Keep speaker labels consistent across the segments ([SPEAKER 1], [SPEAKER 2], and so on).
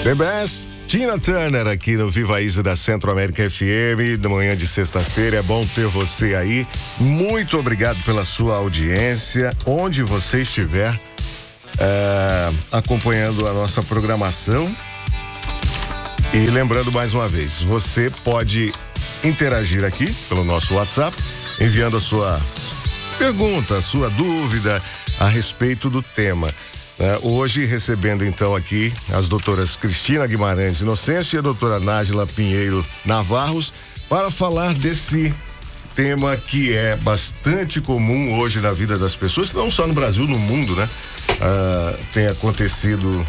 [SPEAKER 1] The Best, Tina Turner aqui no Viva Easy da Centro-América FM, da manhã de sexta-feira. É bom ter você aí. Muito obrigado pela sua audiência, onde você estiver acompanhando a nossa programação. E lembrando mais uma vez, você pode interagir aqui pelo nosso WhatsApp, enviando a sua pergunta, a sua dúvida a respeito do tema. Hoje recebendo então aqui as doutoras Cristina Guimarães Inocêncio e a doutora Nájila Pinheiro Navarros para falar desse tema que é bastante comum hoje na vida das pessoas, não só no Brasil, no mundo, né? Tem acontecido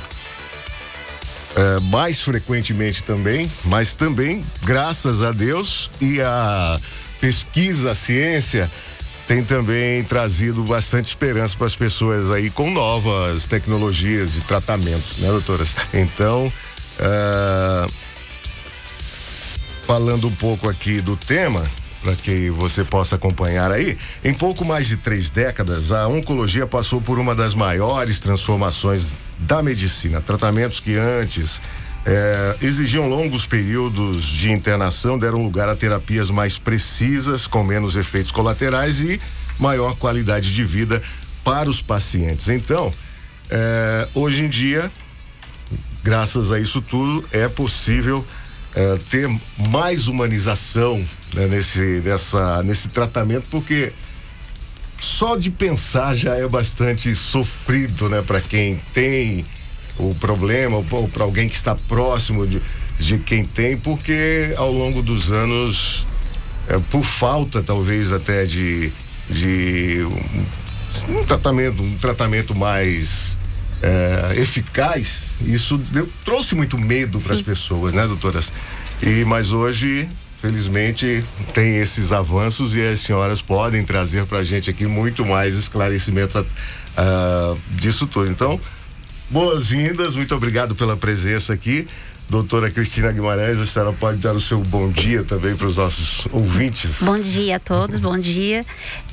[SPEAKER 1] mais frequentemente também, mas também, graças a Deus e a pesquisa, a ciência, tem também trazido bastante esperança para as pessoas aí com novas tecnologias de tratamento, né, doutoras? Então, falando um pouco aqui do tema, para que você possa acompanhar aí, em pouco mais de 3 décadas, a oncologia passou por uma das maiores transformações da medicina. Tratamentos que antes exigiam longos períodos de internação deram lugar a terapias mais precisas, com menos efeitos colaterais e maior qualidade de vida para os pacientes. Então, hoje em dia, graças a isso tudo, é possível ter mais humanização, né, nesse tratamento, porque só de pensar já é bastante sofrido, né, para quem tem o problema ou para alguém que está próximo de quem tem, porque ao longo dos anos, por falta talvez até de um tratamento mais eficaz, isso trouxe muito medo para as pessoas, né, doutoras? Mas hoje, felizmente, tem esses avanços e as senhoras podem trazer para a gente aqui muito mais esclarecimento disso tudo. Então, boas-vindas, muito obrigado pela presença aqui. Doutora Cristina Guimarães, a senhora pode dar o seu bom dia também para os nossos ouvintes.
[SPEAKER 2] Bom dia a todos, bom dia.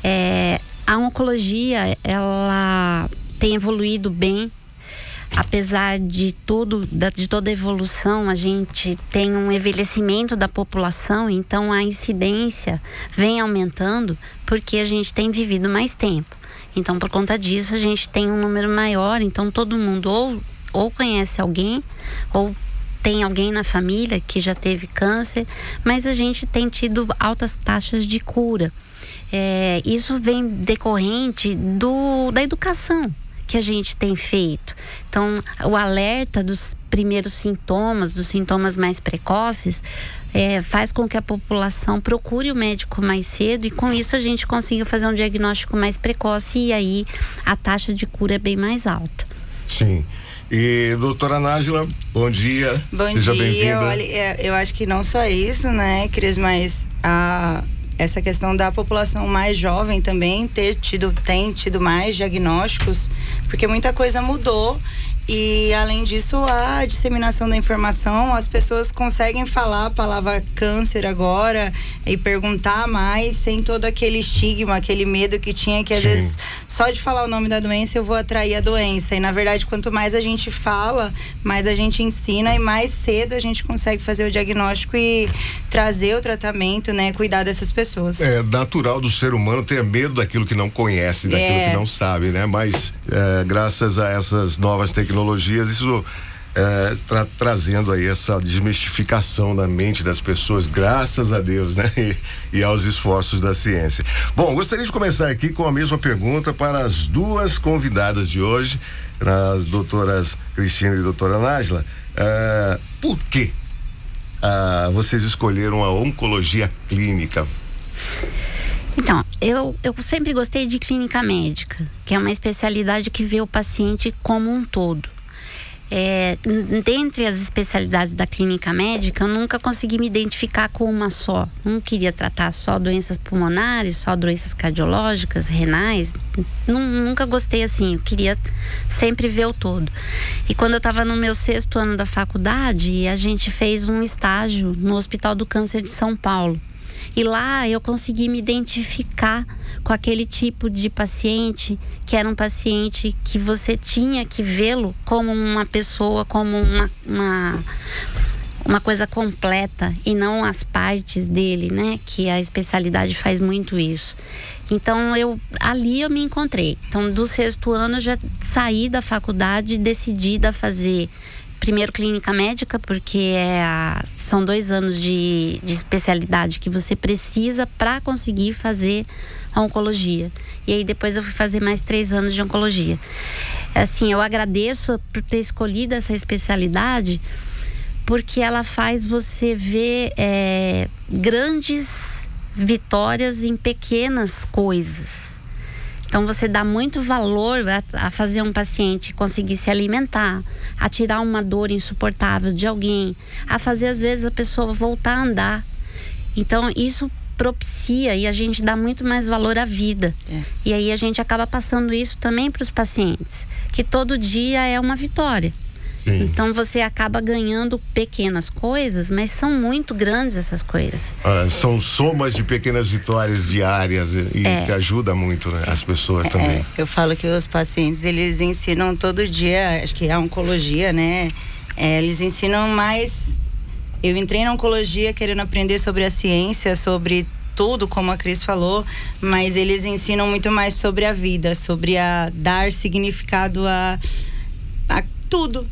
[SPEAKER 2] A oncologia, ela tem evoluído bem, apesar de toda a evolução. A gente tem um envelhecimento da população, então a incidência vem aumentando porque a gente tem vivido mais tempo. Então, por conta disso, a gente tem um número maior. Então, todo mundo ou conhece alguém, ou tem alguém na família que já teve câncer, mas a gente tem tido altas taxas de cura. Isso vem decorrente da educação que a gente tem feito. Então, o alerta dos primeiros sintomas, dos sintomas mais precoces, faz com que a população procure o médico mais cedo e com isso a gente consiga fazer um diagnóstico mais precoce e aí a taxa de cura é bem mais alta.
[SPEAKER 1] Sim. E doutora Nájila, bom dia. Seja bem-vinda.
[SPEAKER 3] Olha, eu acho que não só isso, né, Cris, mas essa questão da população mais jovem também tem tido mais diagnósticos, porque muita coisa mudou. E, além disso, a disseminação da informação, as pessoas conseguem falar a palavra câncer agora e perguntar mais, sem todo aquele estigma, aquele medo que tinha, que às vezes, só de falar o nome da doença, eu vou atrair a doença. E, na verdade, quanto mais a gente fala, mais a gente ensina e mais cedo a gente consegue fazer o diagnóstico e trazer o tratamento, né? Cuidar dessas pessoas.
[SPEAKER 1] É natural do ser humano ter medo daquilo que não conhece, daquilo que não sabe, né? Mas, graças a essas novas tecnologias, isso trazendo aí essa desmistificação na mente das pessoas, graças a Deus, né? E aos esforços da ciência. Bom, gostaria de começar aqui com a mesma pergunta para as duas convidadas de hoje, as doutoras Cristina e doutora Nájila. Por que vocês escolheram a oncologia clínica?
[SPEAKER 2] Então, eu sempre gostei de clínica médica, que é uma especialidade que vê o paciente como um todo. Dentre as especialidades da clínica médica, eu nunca consegui me identificar com uma só. Não queria tratar só doenças pulmonares, só doenças cardiológicas, renais. Nunca gostei assim, eu queria sempre ver o todo. E quando eu estava no meu 6º ano da faculdade, a gente fez um estágio no Hospital do Câncer de São Paulo. E lá eu consegui me identificar com aquele tipo de paciente, que era um paciente que você tinha que vê-lo como uma pessoa, como uma coisa completa e não as partes dele, né? Que a especialidade faz muito isso. Então, ali eu me encontrei. Então, do 6º ano eu já saí da faculdade decidida a fazer primeiro clínica médica, porque são 2 anos de especialidade que você precisa para conseguir fazer a oncologia. E aí depois eu fui fazer mais 3 anos de oncologia. Assim, eu agradeço por ter escolhido essa especialidade, porque ela faz você ver grandes vitórias em pequenas coisas. Então você dá muito valor a fazer um paciente conseguir se alimentar, a tirar uma dor insuportável de alguém, a fazer às vezes a pessoa voltar a andar. Então isso propicia e a gente dá muito mais valor à vida. E aí a gente acaba passando isso também para os pacientes, que todo dia é uma vitória. Sim. Então você acaba ganhando pequenas coisas, mas são muito grandes essas coisas.
[SPEAKER 1] São somas de pequenas vitórias diárias e que ajuda muito, né, as pessoas também.
[SPEAKER 3] Eu falo que os pacientes, eles ensinam todo dia, acho que a oncologia, né? Eles ensinam mais. Eu entrei na oncologia querendo aprender sobre a ciência, sobre tudo, como a Cris falou, mas eles ensinam muito mais sobre a vida, sobre a dar significado a tudo.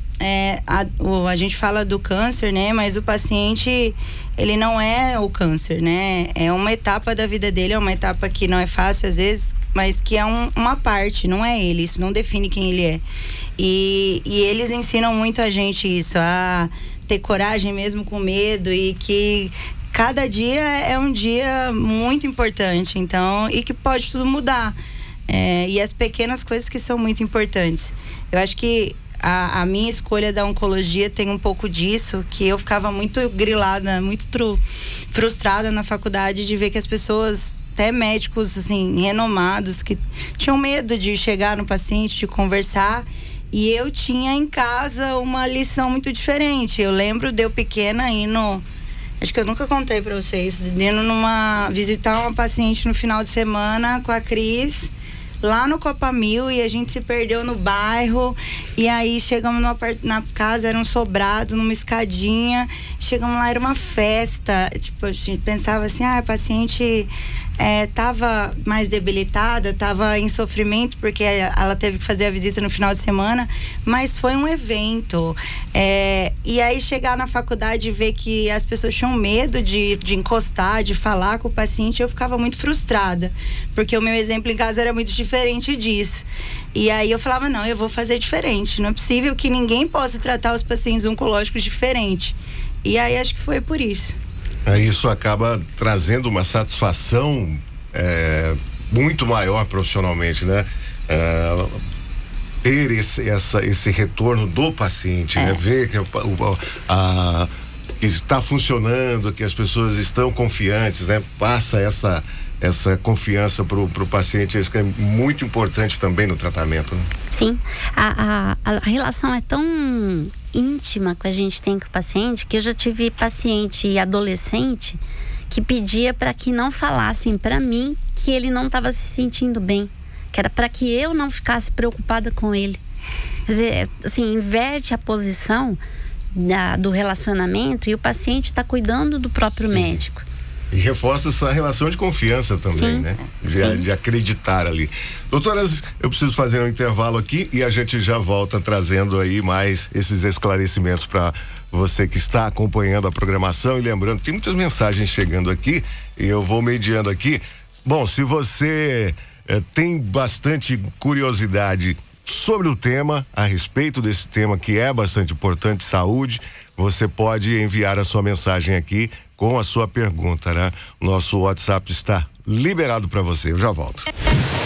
[SPEAKER 3] A gente fala do câncer, né? Mas o paciente, ele não é o câncer, né? É uma etapa da vida dele, é uma etapa que não é fácil às vezes, mas que é uma parte, não é ele. Isso não define quem ele é. E eles ensinam muito a gente isso, a ter coragem mesmo com medo, e que cada dia é um dia muito importante, então, e que pode tudo mudar. E as pequenas coisas que são muito importantes. Eu acho que a minha escolha da oncologia tem um pouco disso, que eu ficava muito grilada, muito frustrada na faculdade de ver que as pessoas, até médicos assim, renomados, que tinham medo de chegar no paciente, de conversar, e eu tinha em casa uma lição muito diferente. Eu lembro de eu pequena indo, acho que eu nunca contei pra vocês, indo visitar uma paciente no final de semana com a Cris, lá no Copa Mil, e a gente se perdeu no bairro, e aí chegamos na casa, era um sobrado, numa escadinha, chegamos lá, era uma festa, tipo, a gente pensava assim, a paciente tava mais debilitada, tava em sofrimento, porque ela teve que fazer a visita no final de semana, mas foi um evento. E aí chegar na faculdade e ver que as pessoas tinham medo de encostar, de falar com o paciente, eu ficava muito frustrada, porque o meu exemplo em casa era muito diferente disso. E aí eu falava, não, eu vou fazer diferente, não é possível que ninguém possa tratar os pacientes oncológicos diferente. E aí acho que foi por isso.
[SPEAKER 1] Isso acaba trazendo uma satisfação muito maior profissionalmente, né? Ter esse retorno do paciente, né? Ver que está funcionando, que as pessoas estão confiantes, né? Passa essa confiança pro paciente, isso que é muito importante também no tratamento, né?
[SPEAKER 2] Sim, a relação é tão íntima que a gente tem com o paciente, que eu já tive paciente adolescente que pedia para que não falassem para mim que ele não estava se sentindo bem, que era para que eu não ficasse preocupada com ele. Quer dizer, assim, inverte a posição do relacionamento, e o paciente está cuidando do próprio médico.
[SPEAKER 1] E reforça essa relação de confiança também, sim, né? De acreditar ali. Doutoras, eu preciso fazer um intervalo aqui e a gente já volta trazendo aí mais esses esclarecimentos para você que está acompanhando a programação. E lembrando, tem muitas mensagens chegando aqui e eu vou mediando aqui. Bom, se você tem bastante curiosidade sobre o tema, a respeito desse tema que é bastante importante, saúde, você pode enviar a sua mensagem aqui com a sua pergunta, né? Nosso WhatsApp está liberado para você. Eu já volto.